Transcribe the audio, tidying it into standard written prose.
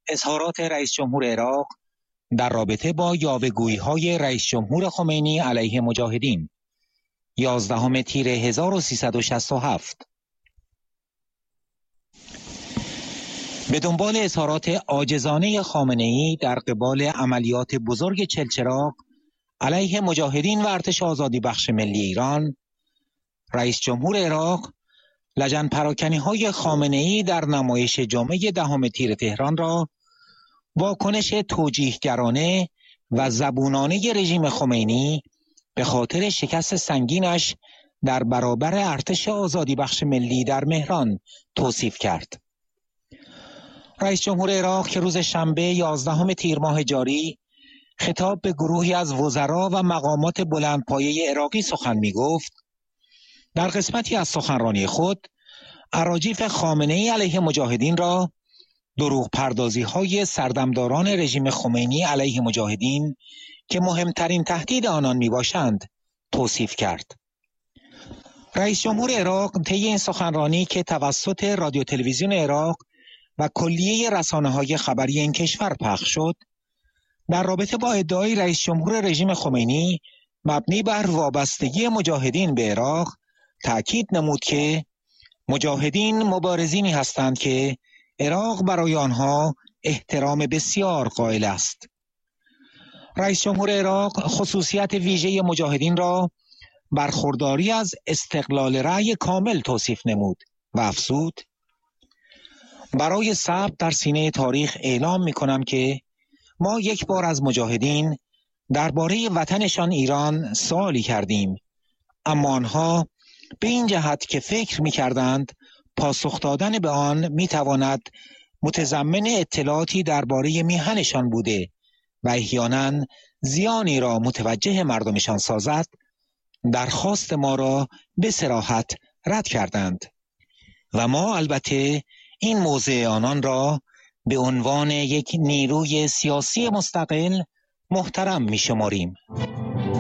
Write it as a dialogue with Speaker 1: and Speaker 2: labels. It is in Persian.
Speaker 1: اظهارات رئیس جمهور عراق در رابطه با یاوه‌گویی‌های رئیس جمهور خمینی علیه مجاهدین 11 تیر 1367. به دنبال اظهارات عاجزانه خامنه‌ای در قبال عملیات بزرگ چلچراغ علیه مجاهدین و ارتش آزادی بخش ملی ایران، رئیس جمهور عراق لجن پراکنی‌های خامنه‌ای در نمایش جمعه 10 تیر تهران را واکنش توجیهگرانه و زبونانه رژیم خمینی به خاطر شکست سنگینش در برابر ارتش آزادی بخش ملی در مهران توصیف کرد. رئیس جمهور عراق که روز شنبه 11 تیر ماه جاری خطاب به گروهی از وزرا و مقامات بلندپایه عراقی سخن می گفت، در قسمتی از سخنرانی خود اراجیف خامنه‌ای علیه مجاهدین را دروغ پردازی های سردمداران رژیم خمینی علیه مجاهدین که مهمترین تهدید آنان می باشند توصیف کرد. رئیس جمهور عراق طی این سخنرانی که توسط رادیو تلویزیون عراق و کلیه رسانه‌های خبری این کشور پخش شد، در رابطه با ادعای رئیس جمهور رژیم خمینی مبنی بر وابستگی مجاهدین به عراق تأکید نمود که مجاهدین مبارزینی هستند که عراق برای آنها احترام بسیار قائل است. رئیس جمهور عراق خصوصیت ویژه مجاهدین را برخورداری از استقلال رأی کامل توصیف نمود و افزود: برای ثبت در سینه تاریخ اعلام می کنم که ما یک بار از مجاهدین درباره وطنشان ایران سوالی کردیم، اما آنها به این جهت که فکر می کردند پاسخ دادن به آن می تواند متضمن اطلاعاتی درباره میهنشان بوده و احیانا زیانی را متوجه مردمشان سازد، درخواست ما را به صراحت رد کردند و ما البته این موضع آنان را به عنوان یک نیروی سیاسی مستقل محترم می شماریم.